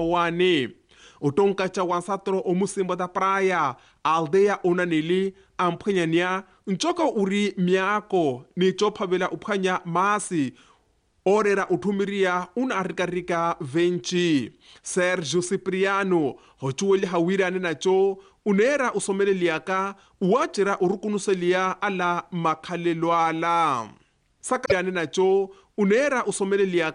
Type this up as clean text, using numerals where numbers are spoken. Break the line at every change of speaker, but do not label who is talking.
wani utonkacha wansatro omusimbo da praia aldea unanili amphanyania nchoko uri miako ni chophavela uphanya masi orera uthumiria una arikarika venchi Sergio Cipriano hochuweli hawirane nacho unera usomeleliaka uwachira urukunuselia ala makhalelwala sakayane nacho unera usomeleliaka